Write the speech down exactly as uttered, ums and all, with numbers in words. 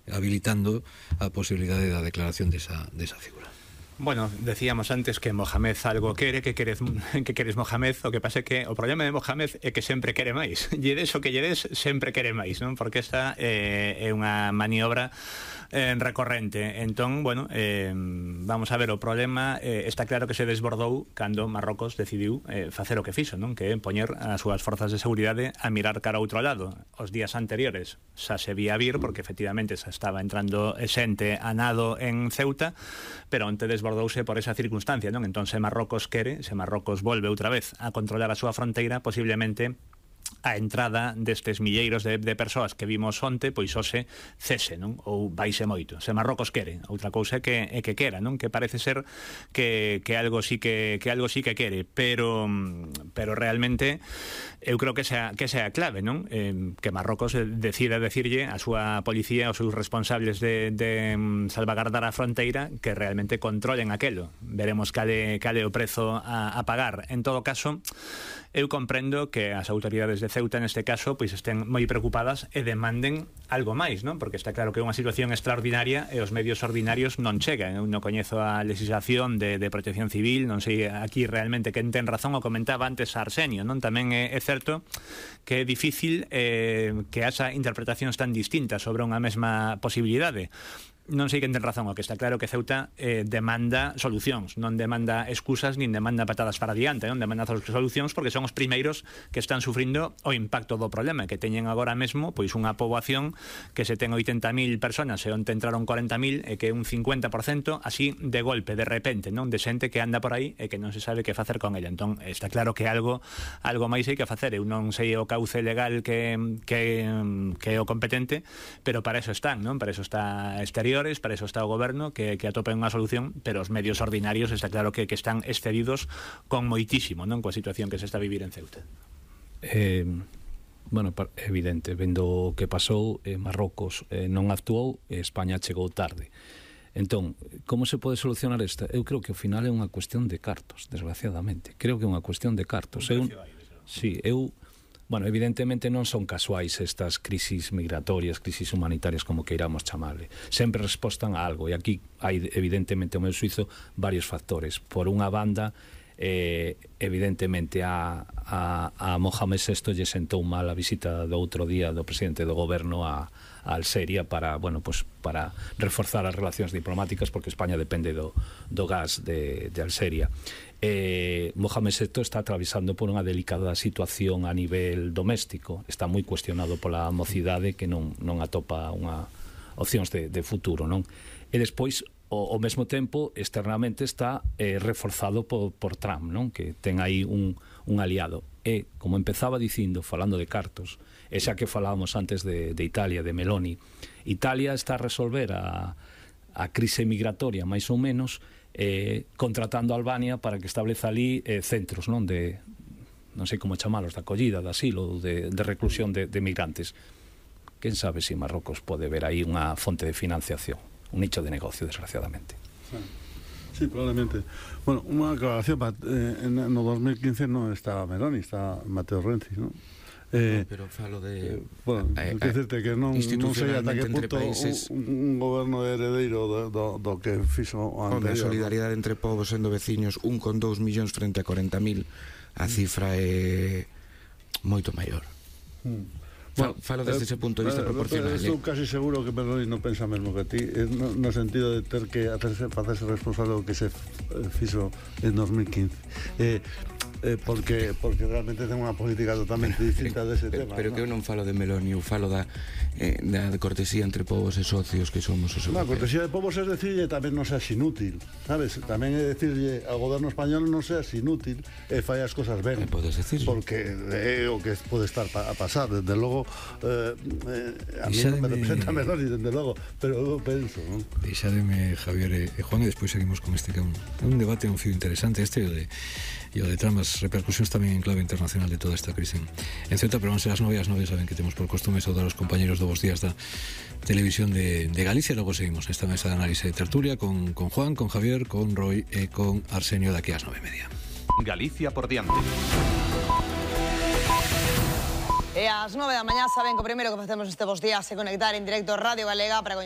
habilitando a posibilidade da declaración desa, desa figura. Bueno, decíamos antes que Mohamed algo quere, que queres, que queres Mohamed, o que pasa é que o problema de Mohamed é que sempre quere máis. Lledes o que lledes, sempre quere máis, non? Porque esta eh, é unha maniobra eh, recorrente. Entón, bueno, eh, vamos a ver, o problema eh, está claro que se desbordou cando Marrocos decidiu eh, facer o que fixo, non? Que é poñer as súas forzas de seguridade a mirar cara ao outro lado. Os días anteriores xa se vía vir, porque efectivamente xa estaba entrando xente a nado en Ceuta, pero onte desbordouse por esa circunstancia, non? Entón, se Marrocos quere, se Marrocos volve outra vez a controlar a súa fronteira, posiblemente a entrada destes milleiros de, de persoas que vimos onte, pois hoxe cese, non? Ou baixe moito. Se Marrocos quere, outra cousa é que é que quera, non? Que parece ser que, que algo sí que que algo sí que quere, pero pero realmente eu creo que sea que sea clave, non? Eh, que Marrocos decida decirlle a súa policía, aos seus responsables de, de salvagardar a fronteira, que realmente controlen aquelo. Veremos cale cale o prezo a, a pagar. En todo caso, eu comprendo que as autoridades de Ceuta neste caso pois estén moi preocupadas e demanden algo máis, non? Porque está claro que é unha situación extraordinaria e os medios ordinarios non chegan. Eu non coñezo a legislación de, de protección civil, non sei aquí realmente quen ten razón, o comentaba antes Arsenio, non? Tamén é, é certo que é difícil eh, que haxa interpretacións tan distintas sobre unha mesma posibilidade. Non sei quen ten razón, o que está claro que Ceuta eh, demanda solucións, non demanda excusas nin demanda patadas para diante, non demanda solucións porque son os primeiros que están sufrindo o impacto do problema, que teñen agora mesmo pois unha poboación que se ten oitenta mil personas e onte entraron corenta mil e que é un cincuenta por cento así de golpe, de repente, non? De xente que anda por aí e que non se sabe que facer con ella. Entón, está claro que algo algo máis hai que facer. Eu non sei o cauce legal que, que, que é o competente, pero para eso están, non? Para eso está Exterior, para eso está o goberno, que, que atopen unha solución, pero os medios ordinarios está claro que, que están excedidos con moitísimo, non? Coa situación que se está a vivir en Ceuta. Eh, bueno, evidente, vendo o que pasou, eh, Marrocos eh, non actuou e España chegou tarde. Entón, como se pode solucionar esta? Eu creo que ao final é unha cuestión de cartos, desgraciadamente. Creo que é unha cuestión de cartos. Eu, sí, eu Bueno, evidentemente non son casuais estas crisis migratorias, crisis humanitarias, como queiramos chamarle. Sempre respostan a algo, e aquí hai, evidentemente, o meu suizo, varios factores. Por unha banda, eh, evidentemente, a, a, a Mohamed sexto lle sentou mal a visita do outro día do presidente do goberno a, a Alxeria para, bueno, pues, para reforzar as relacións diplomáticas, porque España depende do, do gas de, de Alxeria. Eh, Mohamed sexto está atravesando por unha delicada situación a nivel doméstico, está moi cuestionado pola mocidade que non, non atopa unha opcións de, de futuro, non? E despois, ao, ao mesmo tempo, externamente está eh, reforzado por, por Trump, non? Que ten aí un, un aliado. E, como empezaba dicindo, falando de cartos, e xa que falábamos antes de, de Italia, de Meloni, Italia está a resolver a, a crise migratoria, máis ou menos, Eh, contratando a Albania para que estableza ali eh, centros, non, de, non sei como chamalos, de acollida, de asilo, de, de reclusión de, de migrantes. Quen sabe se si Marrocos pode ver aí unha fonte de financiación, un nicho de negocio, desgraciadamente. Sí, probablemente. Bueno, unha aclaración, eh, no dos mil quince non estaba Meloni, estaba Matteo Renzi, non? Eh, no, pero falo de eh, bueno, eh, que decirte que non, non sei ata que punto países, un, un goberno heredeiro do, do, do que fixo o anterior. A solidaridade entre povos sendo veciños, un con dous millóns frente a corenta mil, a cifra é moito maior. Mm. Falo, falo desde ese punto de vista eh, proporcional. Estou casi seguro que Meloni non pensa mesmo que ti, no, no sentido de ter que hacerse, facerse responsable do que se fixo en dos mil quince. Eh, Eh, porque porque realmente ten unha política totalmente distinta dese pero, tema. Pero ¿no? que eu non falo de Meloni, eu falo da, eh, da cortesía entre povos e socios que somos os europeos. A cortesía de povos é decirlle tamén non seas inútil, sabes? Tamén é decirlle ao goberno español non seas inútil e fai as cosas ben. Eh, podes decir. Porque é o que pode estar pa, a pasar, desde logo eh, eh, a mí non me representa Meloni, desde logo, pero eu penso, non? Deixademe, Javier e Juan, e despois seguimos con este que é un, un debate, un fío interesante este, o de e o de Trump, as repercusións tamén en clave internacional de toda esta crise en Ceuta, pero van ser as nove, as nove saben que temos por costume saudar os compañeros do Bos Días da Televisión de, de Galicia. Logo seguimos esta mesa de análise de tertulia con, con Juan, con Javier, con Roy e con Arsenio daqui ás nove e media. Galicia por diante. E ás nove da mañá saben que o primeiro que facemos este Bos Días é conectar en directo Radio Galega para